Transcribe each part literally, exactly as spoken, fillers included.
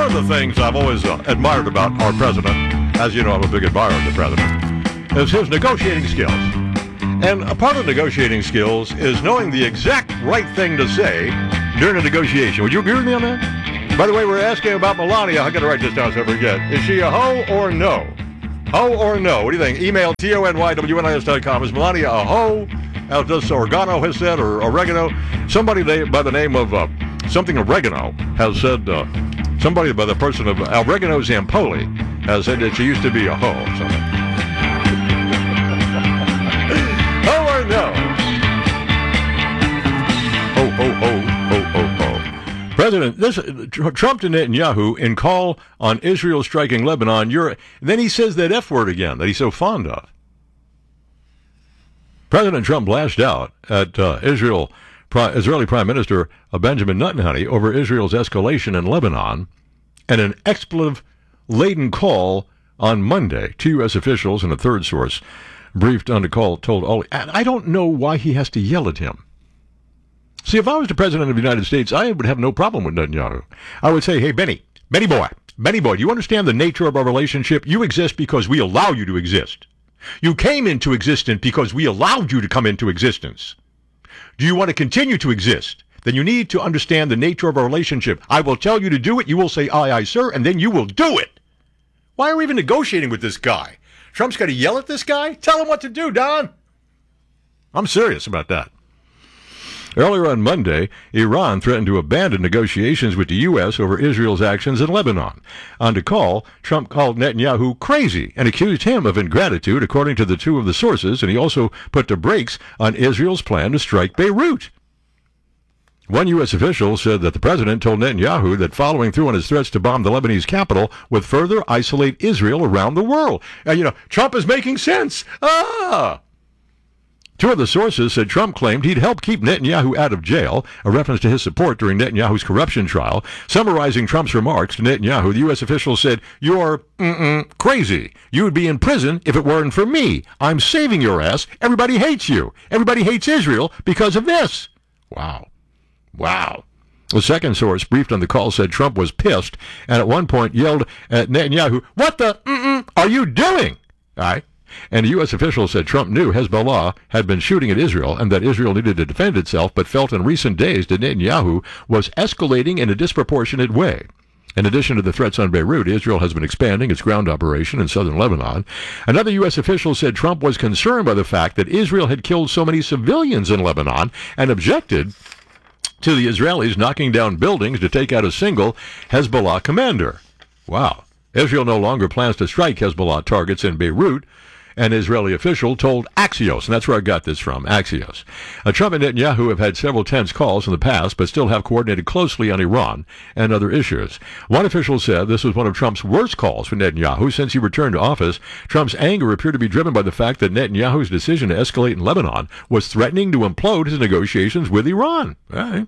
one of the things I've always uh, admired about our president, as you know, I'm a big admirer of the president, is his negotiating skills. And a part of negotiating skills is knowing the exact right thing to say during a negotiation. Would you agree with me on that? By the way, we're asking about Melania. I got to write this down so I forget. Is she a hoe or no? Hoe or no? What do you think? Email T O N Y W N I S dot com. Is Melania a hoe? As does Oregano has said, or oregano. Somebody they, by the name of uh, something oregano has said, uh, somebody by the person of Oregano Zampoli has said that she used to be a hoe or something. Hoe or no? Ho, ho, ho, ho, ho, ho. President, this, Trump to Netanyahu in call on Israel striking Lebanon. You're, then he says that F word again that he's so fond of. President Trump lashed out at uh, Israel, Israeli Prime Minister uh, Benjamin Netanyahu over Israel's escalation in Lebanon and an expletive-laden call on Monday. Two U S officials and a third source briefed on the call told all. And I don't know why he has to yell at him. See, if I was the president of the United States, I would have no problem with Netanyahu. I would say, hey, Benny, Benny boy, Benny boy, do you understand the nature of our relationship? You exist because we allow you to exist. You came into existence because we allowed you to come into existence. Do you want to continue to exist? Then you need to understand the nature of our relationship. I will tell you to do it. You will say, aye, aye, sir, and then you will do it. Why are we even negotiating with this guy? Trump's got to yell at this guy? Tell him what to do, Don. I'm serious about that. Earlier on Monday, Iran threatened to abandon negotiations with the U S over Israel's actions in Lebanon. On the call, Trump called Netanyahu crazy and accused him of ingratitude, according to the two of the sources, and he also put the brakes on Israel's plan to strike Beirut. One U S official said that the president told Netanyahu that following through on his threats to bomb the Lebanese capital would further isolate Israel around the world. And, you know, Trump is making sense. Ah! Two of the sources said Trump claimed he'd help keep Netanyahu out of jail, a reference to his support during Netanyahu's corruption trial. Summarizing Trump's remarks to Netanyahu, the U S official said, "You're mm-mm, crazy. You would be in prison if it weren't for me. I'm saving your ass. Everybody hates you. Everybody hates Israel because of this." Wow. Wow. The second source briefed on the call said Trump was pissed and at one point yelled at Netanyahu, "What the mm-mm are you doing?" All right. And a U S official said Trump knew Hezbollah had been shooting at Israel and that Israel needed to defend itself, but felt in recent days that Netanyahu was escalating in a disproportionate way. In addition to the threats on Beirut, Israel has been expanding its ground operation in southern Lebanon. Another U S official said Trump was concerned by the fact that Israel had killed so many civilians in Lebanon and objected to the Israelis knocking down buildings to take out a single Hezbollah commander. Wow. Israel no longer plans to strike Hezbollah targets in Beirut, an Israeli official told Axios, and that's where I got this from, Axios. Uh, Trump and Netanyahu have had several tense calls in the past, but still have coordinated closely on Iran and other issues. One official said this was one of Trump's worst calls for Netanyahu since he returned to office. Trump's anger appeared to be driven by the fact that Netanyahu's decision to escalate in Lebanon was threatening to implode his negotiations with Iran. All right.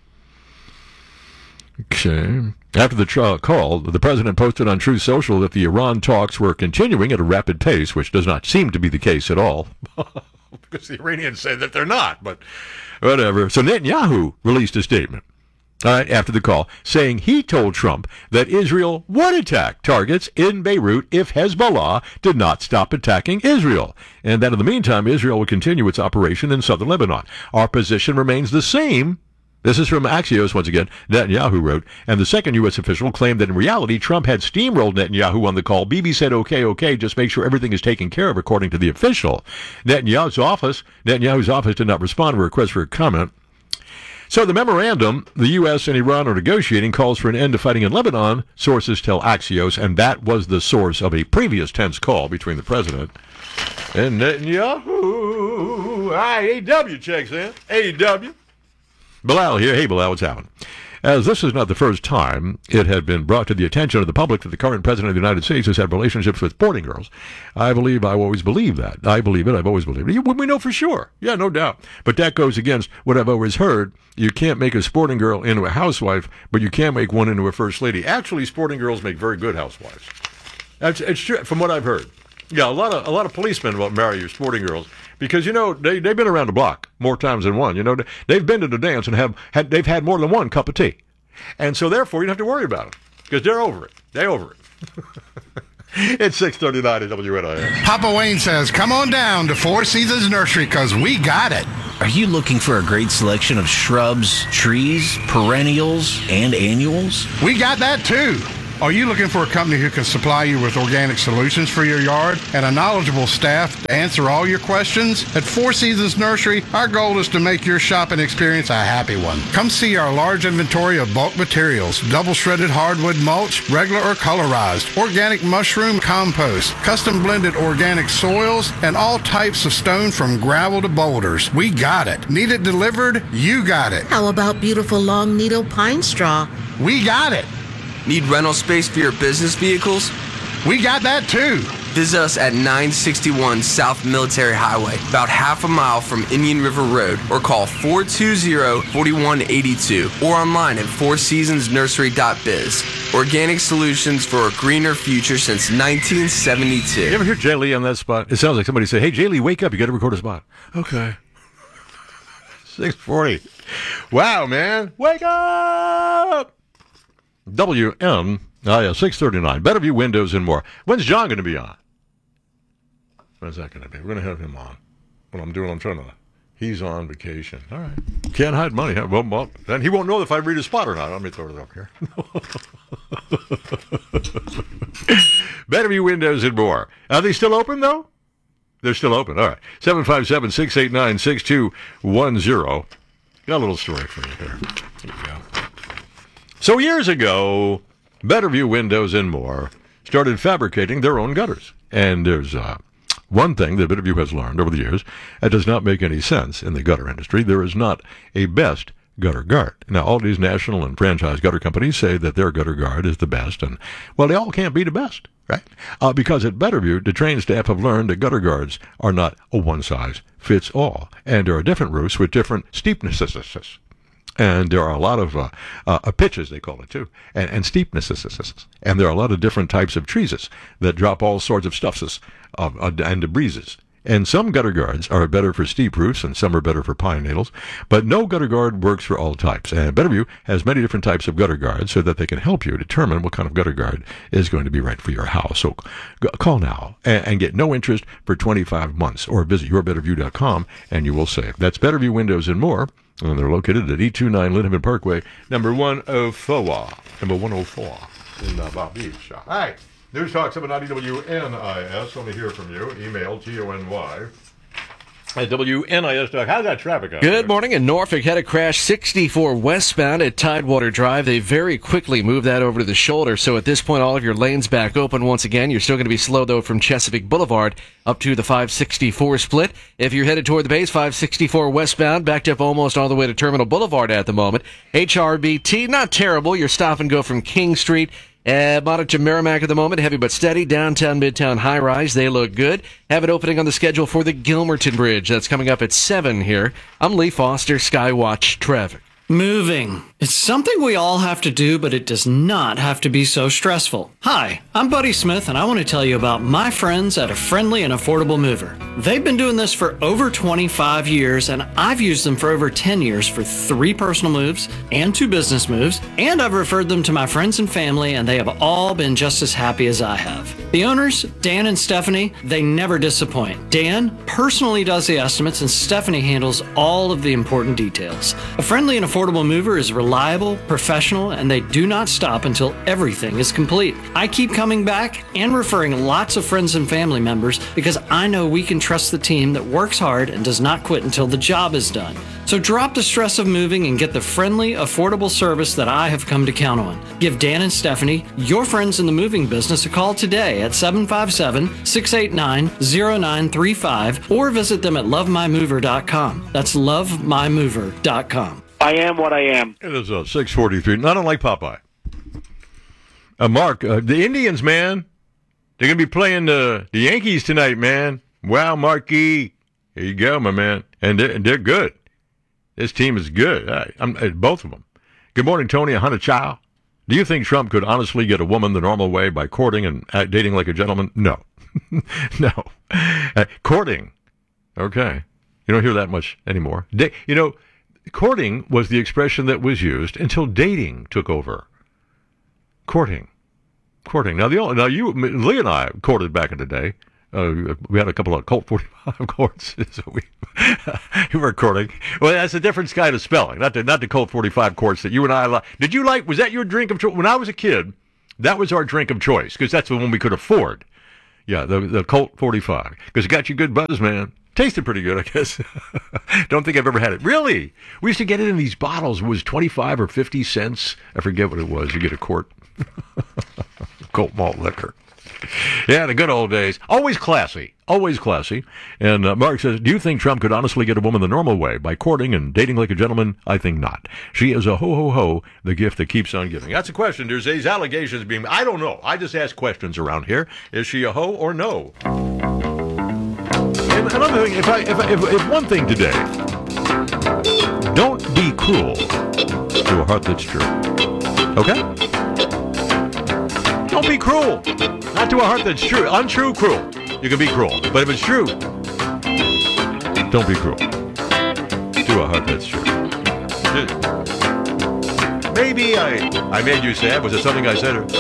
Okay. After the trial call, the president posted on Truth Social that the Iran talks were continuing at a rapid pace, which does not seem to be the case at all. Because the Iranians say that they're not, but whatever. So Netanyahu released a statement, all right, after the call, saying he told Trump that Israel would attack targets in Beirut if Hezbollah did not stop attacking Israel, and that in the meantime, Israel would continue its operation in southern Lebanon. Our position remains the same. This is from Axios once again, Netanyahu wrote, and the second U S official claimed that in reality Trump had steamrolled Netanyahu on the call. Bibi said, okay, okay, just make sure everything is taken care of, according to the official. Netanyahu's office, Netanyahu's office did not respond to a request for a comment. So the memorandum the U S and Iran are negotiating calls for an end to fighting in Lebanon, sources tell Axios, and that was the source of a previous tense call between the president and Netanyahu. Ah, A E W checks in. A E W. Bilal here. Hey, Bilal, what's happening? As this is not the first time it had been brought to the attention of the public that the current president of the United States has had relationships with sporting girls. I believe, I always believe that. I believe it, I've always believed it. We know for sure. Yeah, no doubt. But that goes against what I've always heard. You can't make a sporting girl into a housewife, but you can make one into a first lady. Actually, sporting girls make very good housewives. That's, it's true, from what I've heard. Yeah, a lot of a lot of policemen won't marry your sporting girls. Because, you know, they, they've been around the block more times than one. You know, they've been to the dance and have had, they've had more than one cup of tea. And so, therefore, you don't have to worry about it. because they're over it. They're over it. It's six thirty-nine at W N I S. Papa Wayne says, come on down to Four Seasons Nursery because we got it. Are you looking for a great selection of shrubs, trees, perennials, and annuals? We got that too. Are you looking for a company who can supply you with organic solutions for your yard and a knowledgeable staff to answer all your questions? At Four Seasons Nursery, our goal is to make your shopping experience a happy one. Come see our large inventory of bulk materials, double shredded hardwood mulch, regular or colorized, organic mushroom compost, custom blended organic soils, and all types of stone from gravel to boulders. We got it. Need it delivered? You got it. How about beautiful long needle pine straw? We got it. Need rental space for your business vehicles? We got that too. Visit us at nine sixty-one South Military Highway, about half a mile from Indian River Road, or call four two zero, four one eight two, or online at four seasons nursery dot biz. Organic solutions for a greener future since nineteen seventy-two. You ever hear Jay Lee on that spot? It sounds like somebody say, hey, Jay Lee, wake up. You got to record a spot. Okay. six forty. Wow, man. Wake up! W N I S six thirty-nine. Better View Windows and More. When's John going to be on? When's that going to be? We're going to have him on. What I'm doing, I'm trying to... He's on vacation. All right. Can't hide money. Huh? Well, well, then he won't know if I read his spot or not. Let me throw it up here. Better View Windows and More. Are they still open, though? They're still open. All right. seven five seven, six eight nine, six two one zero. Got a little story for you here. Here you go. So years ago, Better View Windows and More started fabricating their own gutters. And there's uh, one thing that Better View has learned over the years that does not make any sense in the gutter industry. There is not a best gutter guard. Now, all these national and franchise gutter companies say that their gutter guard is the best, and, well, they all can't be the best, right? Uh, because at Better View, the trained staff have learned that gutter guards are not a one-size-fits-all, and there are different roofs with different steepnesses. And there are a lot of uh, uh, pitches, they call it, too, and, and steepnesses. And there are a lot of different types of trees that drop all sorts of stuffs uh, uh, and debris. And some gutter guards are better for steep roofs, and some are better for pine needles. But no gutter guard works for all types. And Betterview has many different types of gutter guards so that they can help you determine what kind of gutter guard is going to be right for your house. So g- call now and, and get no interest for twenty-five months, or visit your better view dot com and you will save. That's Betterview Windows and More. And they're located at eight two nine Lindenman Parkway, number one oh four. Number one oh four in uh, Bob Beach. All right. News Talk seven ninety W N I S. Let me hear from you. Email T O N Y at W N I S. How's that traffic out Good there? morning. In Norfolk, had a crash sixty-four westbound at Tidewater Drive. They very quickly moved that over to the shoulder. So at this point, all of your lanes back open once again. You're still going to be slow, though, from Chesapeake Boulevard up to the five sixty-four split. If you're headed toward the base, five sixty-four westbound, backed up almost all the way to Terminal Boulevard at the moment. H R B T, not terrible. Your stop and go from King Street. Uh, Monarch to Merrimack at the moment, heavy but steady. Downtown, Midtown, high-rise, they look good. Have it opening on the schedule for the Gilmerton Bridge. That's coming up at seven here. I'm Lee Foster, Skywatch Traffic. Moving. It's something we all have to do, but it does not have to be so stressful. Hi, I'm Buddy Smith, and I want to tell you about my friends at A Friendly and Affordable Mover. They've been doing this for over twenty-five years, and I've used them for over ten years for three personal moves and two business moves, and I've referred them to my friends and family, and they have all been just as happy as I have. The owners, Dan and Stephanie, they never disappoint. Dan personally does the estimates, and Stephanie handles all of the important details. A Friendly and Affordable Mover is reliable, professional, and they do not stop until everything is complete. I keep coming back and referring lots of friends and family members because I know we can trust the team that works hard and does not quit until the job is done. So drop the stress of moving and get the friendly, affordable service that I have come to count on. Give Dan and Stephanie, your friends in the moving business, a call today at seven five seven, six eight nine, zero nine three five or visit them at love my mover dot com. That's love my mover dot com. I am what I am. It is uh, six forty-three, not unlike Popeye. Uh, Mark, uh, the Indians, man, they're going to be playing the, the Yankees tonight, man. Wow, Marquee. Here you go, my man. And they're, they're good. This team is good. I, I'm, uh, both of them. Good morning, Tony. A hunter child. Do you think Trump could honestly get a woman the normal way by courting and uh, dating like a gentleman? No. no. Uh, courting. Okay. You don't hear that much anymore. Da- you know, courting was the expression that was used until dating took over. Courting. Courting. Now, the only, now you, Lee and I courted back in the day. Uh, we had a couple of Colt forty-five courts, so we, we were courting. Well, that's a different kind of spelling, not the, not the Colt forty-five courts that you and I like. Did you like, was that your drink of choice? When I was a kid, that was our drink of choice, because that's the one we could afford. Yeah, the, the Colt forty-five, because it got you good buzz, man. Tasted pretty good, I guess. Don't think I've ever had it. Really? We used to get it in these bottles. It was twenty-five or fifty cents. I forget what it was. You get a quart. Colt malt liquor. Yeah, the good old days. Always classy. Always classy. And uh, Mark says, do you think Trump could honestly get a woman the normal way, by courting and dating like a gentleman? I think not. She is a ho-ho-ho, the gift that keeps on giving. That's a question. There's these allegations being... I don't know. I just ask questions around here. Is she a ho or no? And another thing, if, I, if, I, if, if one thing today, don't be cruel to a heart that's true. Okay? Don't be cruel. Not to a heart that's true. Untrue, cruel. You can be cruel. But if it's true, don't be cruel to a heart that's true. Maybe I I made you sad. Was it something I said or, or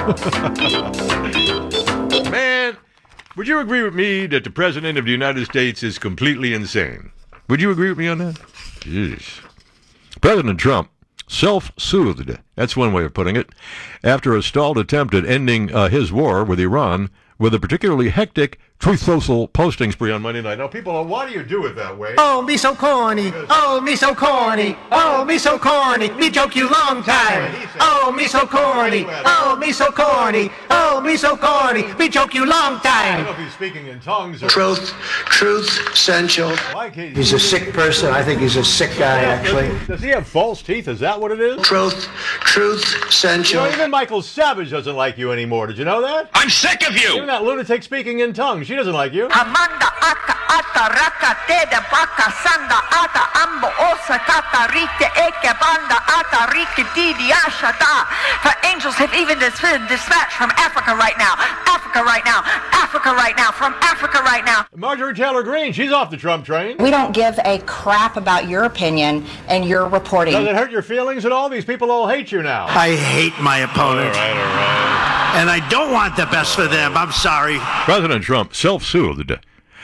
done? Man, would you agree with me that the President of the United States is completely insane? Would you agree with me on that? Jeez. President Trump self-soothed, that's one way of putting it, after a stalled attempt at ending uh, his war with Iran with a particularly hectic Truth Social posting spree on Monday night. Now, people are, why do you do it that way? Oh, me so corny. Oh, me so corny. Oh, me so corny. Me joke you long time. Oh, me so corny. Oh, me so corny. Oh, me so corny. Me joke you long I don't know time. if he's speaking in tongues or... Truth, truth, essential. Why can't He's a sick person. I think he's a sick guy, actually. Does he have false teeth? Is that what it is? Truth, truth, You essential. know, even Michael Savage doesn't like you anymore. Did you know that? I'm sick of you! Even that lunatic speaking in tongues. She doesn't like you. Amanda aka ata raka tede baka sanda ata ambo osa kata rite eke banda ata rike didi ashata. For angels have even dis- dispatched from Africa right now. Africa right now. Africa right now. From Africa right now. Marjorie Taylor Greene, she's off the Trump train. We don't give a crap about your opinion and your reporting. Does it hurt your feelings at all? These people all hate you now. I hate my opponent. All right, all right. And I don't want the best for them. I'm sorry. President Trump self-soothed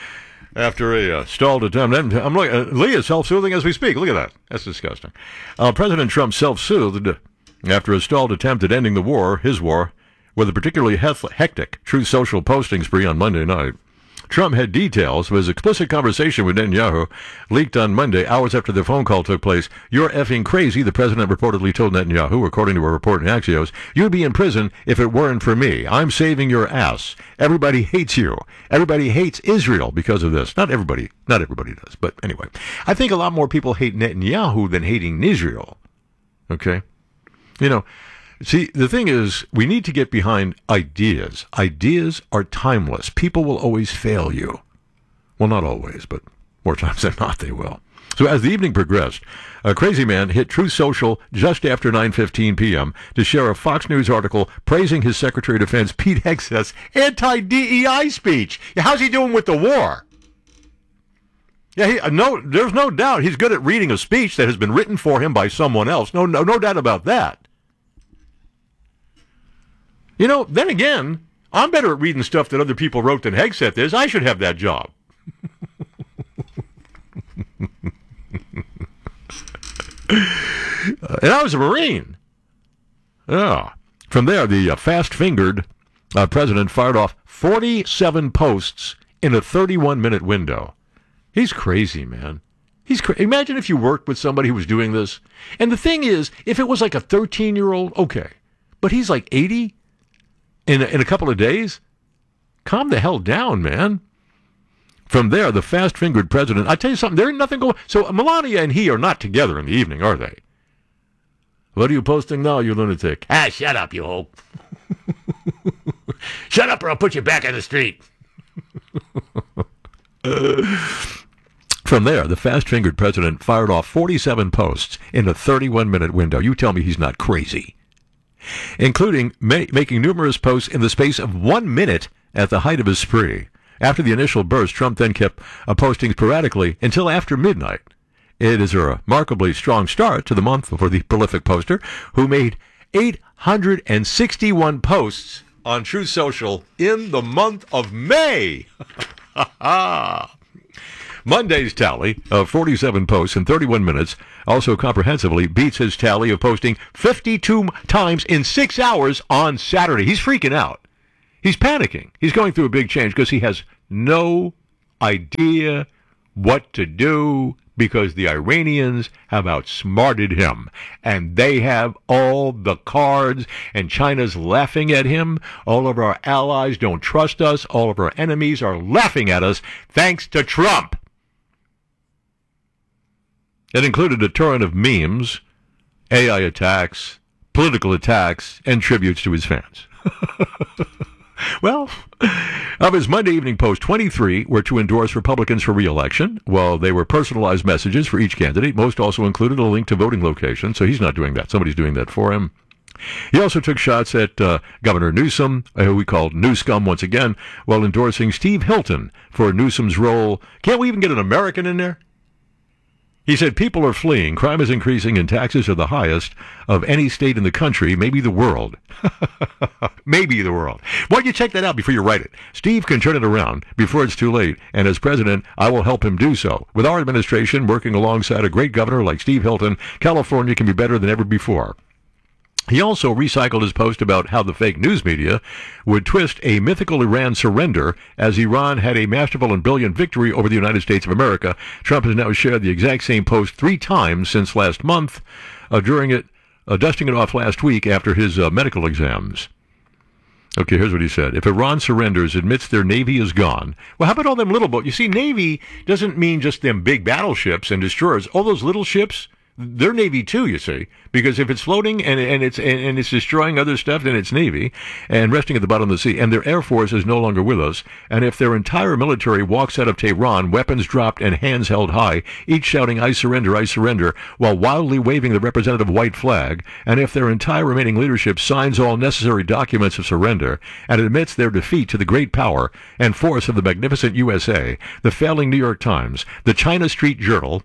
after a uh, stalled attempt. And I'm looking, uh, Lee is self-soothing as we speak. Look at that. That's disgusting. Uh, President Trump self-soothed after a stalled attempt at ending the war, his war, with a particularly hef- hectic Truth Social posting spree on Monday night. Trump had details of his explicit conversation with Netanyahu leaked on Monday, hours after the phone call took place. You're effing crazy, the president reportedly told Netanyahu, according to a report in Axios. You'd be in prison if it weren't for me. I'm saving your ass. Everybody hates you. Everybody hates Israel because of this. Not everybody. Not everybody does. But anyway, I think a lot more people hate Netanyahu than hating Israel. Okay? You know, see, the thing is, we need to get behind ideas. Ideas are timeless. People will always fail you. Well, not always, but more times than not, they will. So as the evening progressed, a crazy man hit Truth Social just after nine fifteen p.m. to share a Fox News article praising his Secretary of Defense, Pete Hegseth's anti-D E I speech. How's he doing with the war? Yeah, he, no, there's no doubt he's good at reading a speech that has been written for him by someone else. No, no, no doubt about that. You know, then again, I'm better at reading stuff that other people wrote than Hegseth is. I should have that job. uh, and I was a Marine. Yeah. From there, the uh, fast-fingered uh, president fired off forty-seven posts in a thirty-one minute window. He's crazy, man. He's cra- Imagine if you worked with somebody who was doing this. And the thing is, if it was like a thirteen-year-old, okay. But he's like eighty? In a, in a couple of days? Calm the hell down, man. From there, the fast-fingered president, I tell you something, there's nothing going... So Melania and he are not together in the evening, are they? What are you posting now, you lunatic? Ah, shut up, you hoe. Shut up or I'll put you back on the street. From there, the fast-fingered president fired off forty-seven posts in a thirty-one minute window. You tell me he's not crazy. Including ma- making numerous posts in the space of one minute at the height of his spree. After the initial burst, Trump then kept uh, posting sporadically until after midnight. It is a remarkably strong start to the month for the prolific poster, who made eight hundred sixty-one posts on Truth Social in the month of May. Monday's tally of forty-seven posts in thirty-one minutes also comprehensively beats his tally of posting fifty-two times in six hours on Saturday. He's freaking out. He's panicking. He's going through a big change because he has no idea what to do because the Iranians have outsmarted him. And they have all the cards, and China's laughing at him. All of our allies don't trust us. All of our enemies are laughing at us thanks to Trump. It included a torrent of memes, A I attacks, political attacks, and tributes to his fans. Well, of his Monday evening post, twenty-three were to endorse Republicans for re-election. While they were personalized messages for each candidate, most also included a link to voting locations, so he's not doing that. Somebody's doing that for him. He also took shots at uh, Governor Newsom, who we called Newscum once again, while endorsing Steve Hilton for Newsom's role. Can't we even get an American in there? He said people are fleeing, crime is increasing, and taxes are the highest of any state in the country, maybe the world. Maybe the world. Why don't you check that out before you write it? Steve can turn it around before it's too late, and as president, I will help him do so. With our administration working alongside a great governor like Steve Hilton, California can be better than ever before. He also recycled his post about how the fake news media would twist a mythical Iran surrender as Iran had a masterful and brilliant victory over the United States of America. Trump has now shared the exact same post three times since last month, uh, during it, uh, dusting it off last week after his uh, medical exams. Okay, here's what he said. If Iran surrenders, admits their Navy is gone. Well, how about all them little boats? You see, Navy doesn't mean just them big battleships and destroyers. All those little ships, they're Navy too, you see, because if it's floating and and it's and, and it's destroying other stuff, then it's Navy and resting at the bottom of the sea. And their Air Force is no longer with us. And if their entire military walks out of Tehran, weapons dropped and hands held high, each shouting, "I surrender, I surrender," while wildly waving the representative white flag, and if their entire remaining leadership signs all necessary documents of surrender and admits their defeat to the great power and force of the magnificent U S A, the failing New York Times, the China Street Journal,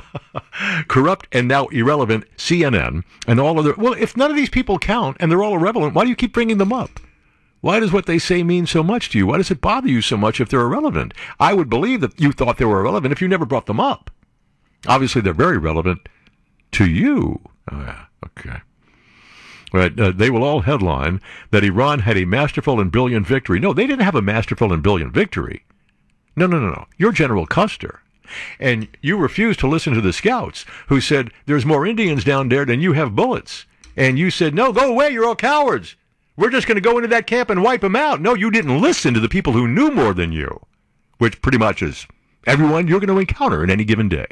corrupt and now irrelevant C N N, and all other... Well, if none of these people count and they're all irrelevant, why do you keep bringing them up? Why does what they say mean so much to you? Why does it bother you so much if they're irrelevant? I would believe that you thought they were irrelevant if you never brought them up. Obviously, they're very relevant to you. Oh, yeah, okay. Right, uh, they will all headline that Iran had a masterful and brilliant victory. No, they didn't have a masterful and brilliant victory. No, no, no, no. You're General Custer. And you refused to listen to the scouts who said, there's more Indians down there than you have bullets. And you said, no, go away, you're all cowards. We're just going to go into that camp and wipe them out. No, you didn't listen to the people who knew more than you, which pretty much is everyone you're going to encounter in any given day.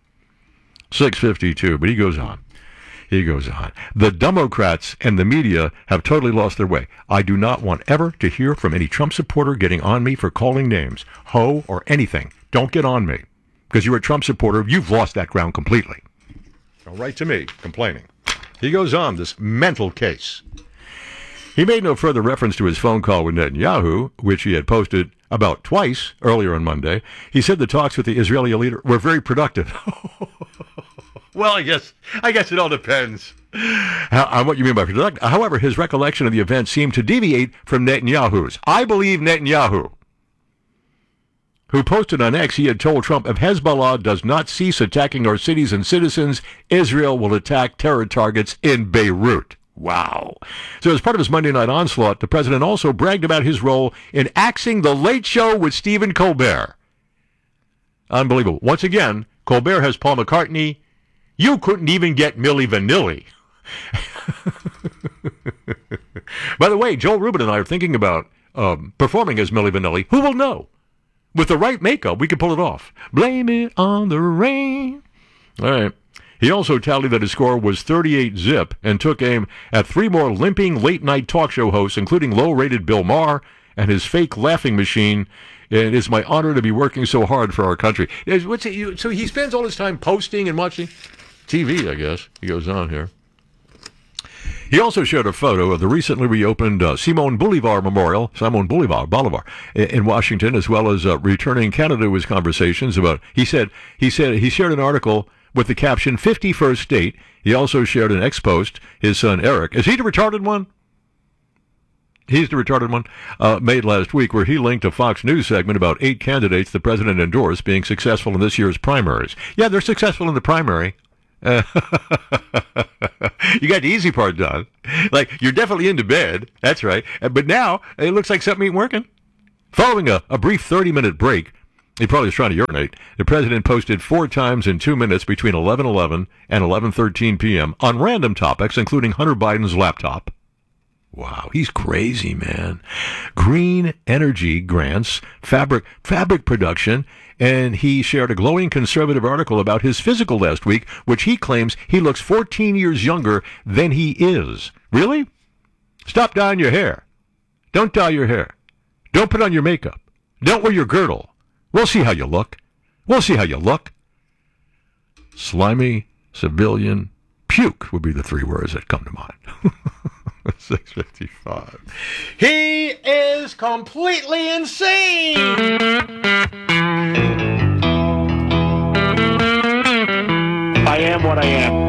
six fifty-two, but he goes on. He goes on. The Democrats and the media have totally lost their way. I do not want ever to hear from any Trump supporter getting on me for calling names, ho, or anything. Don't get on me. Because you're a Trump supporter, you've lost that ground completely. Don't write to me complaining. He goes on, this mental case. He made no further reference to his phone call with Netanyahu, which he had posted about twice earlier on Monday. He said the talks with the Israeli leader were very productive. Well, I guess I guess it all depends how, on what you mean by productive. However, his recollection of the event seemed to deviate from Netanyahu's. I believe Netanyahu, who posted on X, he had told Trump, if Hezbollah does not cease attacking our cities and citizens, Israel will attack terror targets in Beirut. Wow. So as part of his Monday night onslaught, the president also bragged about his role in axing The Late Show with Stephen Colbert. Unbelievable. Once again, Colbert has Paul McCartney. You couldn't even get Milli Vanilli. By the way, Joel Rubin and I are thinking about um, performing as Milli Vanilli. Who will know? With the right makeup, we could pull it off. Blame it on the rain. All right. He also tallied that his score was thirty-eight zip and took aim at three more limping late-night talk show hosts, including low-rated Bill Maher and his fake laughing machine. It is my honor to be working so hard for our country. What's it, so he spends all his time posting and watching T V, I guess. He goes on here. He also showed a photo of the recently reopened uh, Simon Bolivar Memorial, Simon Bolivar, Bolivar, in, in Washington, as well as uh, returning Canada to his conversations about. He said he said he shared an article with the caption fifty-first State. He also shared an ex-post, his son Eric. Is he the retarded one? He's the retarded one, uh, made last week, where he linked a Fox News segment about eight candidates the president endorsed being successful in this year's primaries. Yeah, they're successful in the primary. Uh, you got the easy part done. Like, you're definitely into bed. That's right. But now, it looks like something ain't working. Following a, a brief thirty-minute break, he probably was trying to urinate, the president posted four times in two minutes between eleven eleven and eleven thirteen p.m. on random topics, including Hunter Biden's laptop. Wow, he's crazy, man. Green energy grants, fabric fabric production, and he shared a glowing conservative article about his physical last week, which he claims he looks fourteen years younger than he is. Really? Stop dyeing your hair. Don't dye your hair. Don't put on your makeup. Don't wear your girdle. We'll see how you look. We'll see how you look. Slimy, civilian, puke would be the three words that come to mind. six fifty-five. He is completely insane! I am what I am.